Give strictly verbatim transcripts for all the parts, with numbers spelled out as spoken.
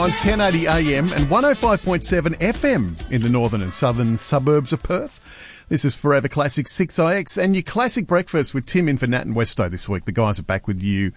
on ten eighty A M and one oh five point seven F M in the northern and southern suburbs of Perth. This is Forever Classic six I X and your classic breakfast with Tim in for Nat and Westo this week. The guys are back with you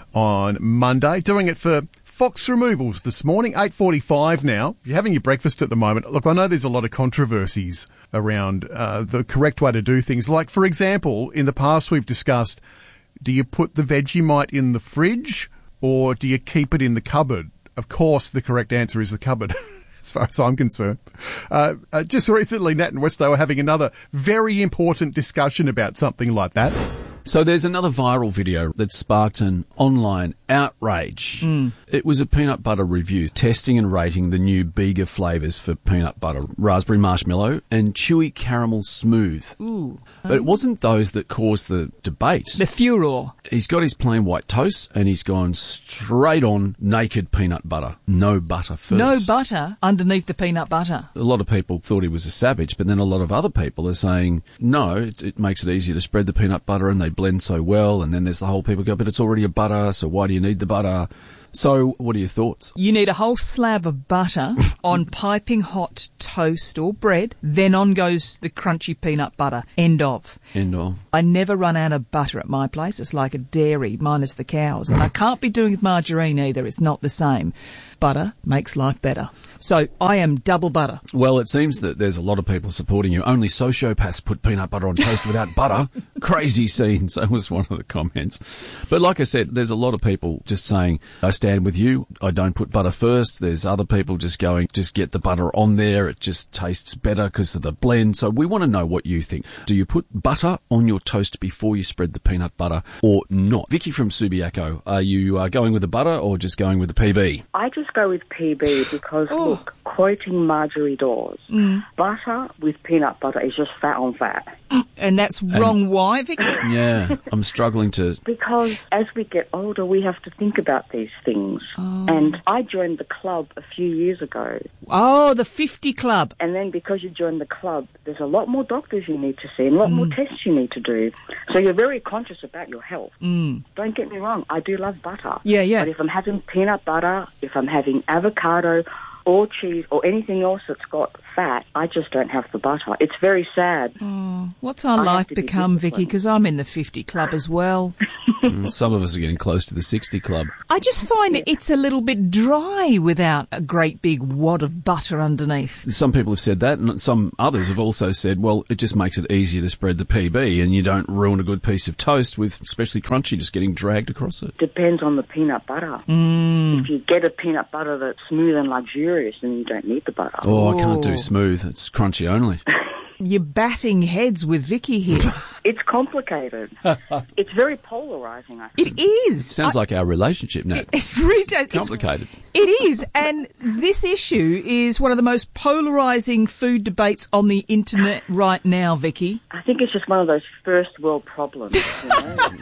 on Monday, doing it for Fox Removals this morning, eight forty-five now. If you're having your breakfast at the moment, look, I know there's a lot of controversies around uh, the correct way to do things. Like, for example, in the past we've discussed, do you put the Vegemite in the fridge or do you keep it in the cupboard? Of course, the correct answer is the cupboard, as far as I'm concerned. Uh, uh, just recently, Nat and Westo are having another very important discussion about something like that. So there's another viral video that sparked an online outrage. Mm. It was a peanut butter review, testing and rating the new Bega flavours for peanut butter, raspberry marshmallow and chewy caramel smooth. Ooh. But it wasn't those that caused the debate. The furor. He's got his plain white toast and he's gone straight on naked peanut butter. No butter first. No butter underneath the peanut butter. A lot of people thought he was a savage, but then a lot of other people are saying, no, it, it makes it easier to spread the peanut butter and they blend so well. And then there's the whole people go, but it's already a butter, so why do you need the butter? So what are your thoughts? You need a whole slab of butter on piping hot toast or bread. Then on goes the crunchy peanut butter. End of. End of. I never run out of butter at my place. It's like a dairy minus the cows. And I can't be doing with margarine either. It's not the same. Butter makes life better. So I am double butter. Well, it seems that there's a lot of people supporting you. Only sociopaths put peanut butter on toast without butter. Crazy scenes. That was one of the comments. But like I said, there's a lot of people just saying, I stand with you. I don't put butter first. There's other people just going, just get the butter on there. It just tastes better because of the blend. So we want to know what you think. Do you put butter on your toast before you spread the peanut butter or not? Vicky from Subiaco, are you uh, going with the butter or just going with the P B? I just go with P B because, Oh. look, quoting Marjorie Dawes, Mm. butter with peanut butter is just fat on fat. And that's wrong. Why, Vicky? Yeah, I'm struggling to... Because as we get older, we have to think about these things. Oh. And I joined the club a few years ago. Oh, the fifty club. And then because you join the club, there's a lot more doctors you need to see and a lot more tests you need to do. So you're very conscious about your health. Mm. Don't get me wrong, I do love butter. Yeah, yeah. But if I'm having peanut butter, if I'm having avocado or cheese or anything else that's got fat, I just don't have the butter. It's very sad. Oh, what's our I have life to be become, Vicky? disciplined. Because I'm in the fifty club as well. Mm, some of us are getting close to the sixty club. I just find it's a little bit dry without a great big wad of butter underneath. Some people have said that, and some others have also said, well, it just makes it easier to spread the P B, and you don't ruin a good piece of toast with, especially crunchy, just getting dragged across it. Depends on the peanut butter. Mm. If you get a peanut butter that's smooth and luxurious, then you don't need the butter. Oh, I can't do Ooh. smooth. It's crunchy only. You're batting heads with Vicky here. It's complicated. It's very polarising, I think. It is. Sounds like our relationship now. It's really it's, Complicated. It is, and this issue is one of the most polarising food debates on the internet right now, Vicky. I think it's just one of those first world problems, you know?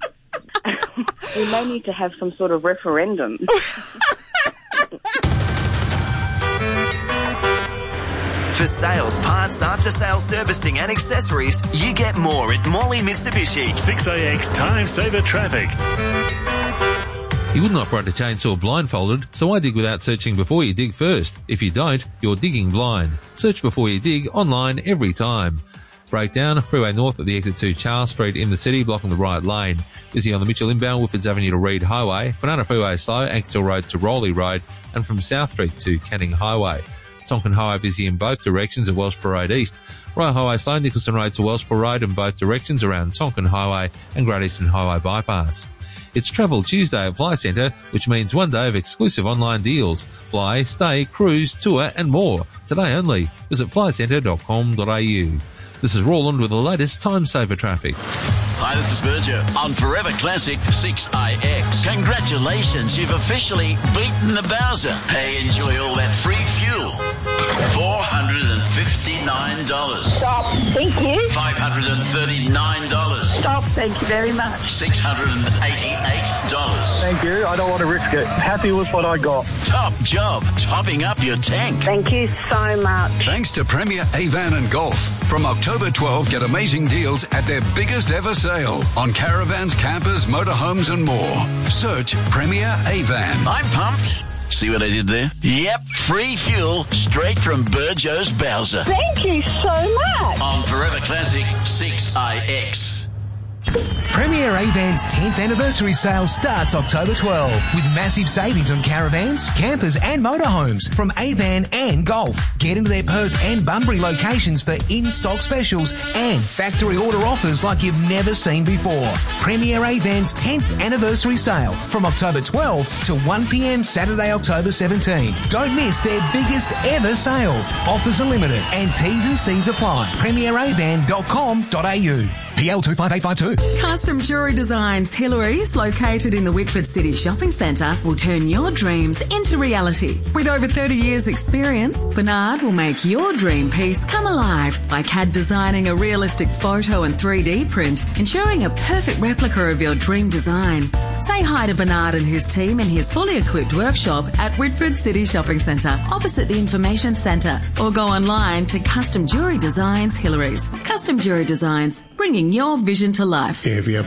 We may need to have some sort of referendum. For sales, parts, after-sales servicing and accessories, you get more at Morley Mitsubishi. six A X Time Saver Traffic. You wouldn't operate a chainsaw blindfolded, so why dig without searching before you dig first? If you don't, you're digging blind. Search before you dig online every time. Breakdown, freeway north at the exit to Charles Street in the city, blocking the right lane. Busy on the Mitchell inbound, Woodfords Avenue to Reed Highway. Banana Freeway slow, Ankerstall Road to Rowley Road, and from South Street to Canning Highway. Tonkin Highway busy in both directions at Wellsborough Road East. Royal Highway slow, Nicholson Road to Wellsborough Road in both directions around Tonkin Highway and Great Eastern Highway bypass. It's Travel Tuesday at Flight Centre, which means one day of exclusive online deals. Fly, stay, cruise, tour and more. Today only. Visit flight centre dot com dot a u. This is Roland with the latest Time Saver Traffic. Hi, this is Berger on Forever Classic six I X. Congratulations, you've officially beaten the Bowser. Hey, enjoy all that free fuel. four hundred fifty-nine dollars. Stop. Thank you. five hundred thirty-nine dollars. Stop. Thank you very much. six hundred eighty-eight dollars. Thank you. I don't want to risk it. Happy with what I got. Top job, topping up your tank. Thank you so much. Thanks to Premier Avan and Golf. From October twelfth, get amazing deals at their biggest ever sale on caravans, campers, motorhomes and more. Search Premier Avan. I'm pumped. See what I did there? Yep, free fuel straight from Burjo's Bowser. Thank you so much. On Forever Classic six I X. Premier Avan's tenth anniversary sale starts October twelfth with massive savings on caravans, campers and motorhomes from Avan and Golf. Get into their Perth and Bunbury locations for in-stock specials and factory order offers like you've never seen before. Premier Avan's tenth anniversary sale from October twelfth to one p.m. Saturday, October seventeenth. Don't miss their biggest ever sale. Offers are limited and T's and C's apply. premier avan dot com dot a u. P L two five eight five two. Custom Jewellery Designs Hillary's, located in the Whitford City Shopping Centre, will turn your dreams into reality. With over thirty years experience, Bernard will make your dream piece come alive by C A D designing a realistic photo and three D print, ensuring a perfect replica of your dream design. Say hi to Bernard and his team in his fully equipped workshop at Whitford City Shopping Centre, opposite the Information Centre, or go online to Custom Jewellery Designs Hillary's. Custom Jewellery Designs, bringing your vision to life. If you